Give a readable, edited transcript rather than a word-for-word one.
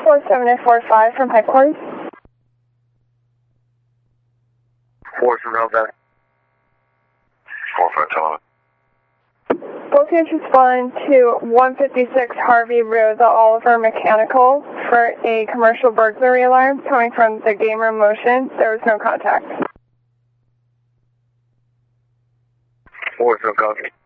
47845 from headquarters. 47 45 Telephone. Both units respond to 156 Harvey Road, the Oliver Mechanical, for a commercial burglary alarm coming from the game room motion. There was no contact. 47 copy.